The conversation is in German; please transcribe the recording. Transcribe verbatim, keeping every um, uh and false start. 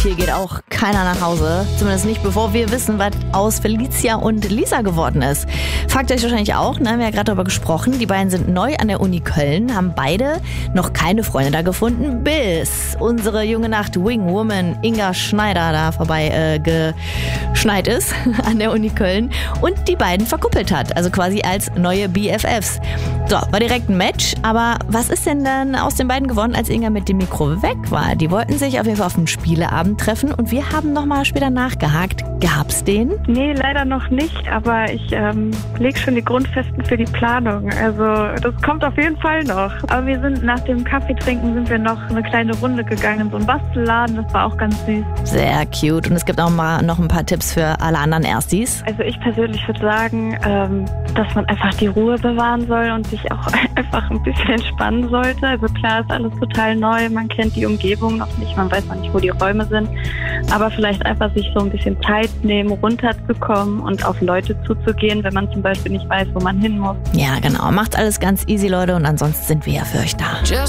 hier geht auch keiner nach Hause. Zumindest nicht, bevor wir wissen, was aus Felicia und Lisa geworden ist. Fragt euch wahrscheinlich auch, ne? Wir haben ja gerade darüber gesprochen. Die beiden sind neu an der Uni Köln, haben beide noch keine Freunde da gefunden, bis unsere junge Nacht-Wingwoman Inga Schneider da vorbei äh, geschneit ist an der Uni Köln und die beiden verkuppelt hat. Also quasi als neue B F Fs. So, war direkt ein Match. Aber was ist denn dann aus den beiden geworden, als Inga mit dem Mikro weg war? Die wollten sich auf jeden Fall auf einen Spieleabend treffen und wir haben nochmal später nachgehakt. Gab's den? Nee, leider noch nicht, aber ich ähm, lege schon die Grundfesten für die Planung. Also das kommt auf jeden Fall noch. Aber wir sind nach dem Kaffeetrinken sind wir noch eine kleine Runde gegangen in so einen Bastelladen. Das war auch ganz süß. Sehr cute. Und es gibt auch mal noch ein paar Tipps für alle anderen Erstis. Also ich persönlich würde sagen, ähm, dass man einfach die Ruhe bewahren soll und sich auch einfach ein bisschen entspannen sollte. Also klar ist alles total neu, man kennt die Umgebung noch nicht, man weiß noch nicht, wo die Räume sind. Aber vielleicht einfach sich so ein bisschen Zeit nehmen, runterzukommen und auf Leute zuzugehen, wenn man zum Beispiel nicht weiß, wo man hin muss. Ja, genau. Macht alles ganz easy, Leute. Und ansonsten sind wir ja für euch da.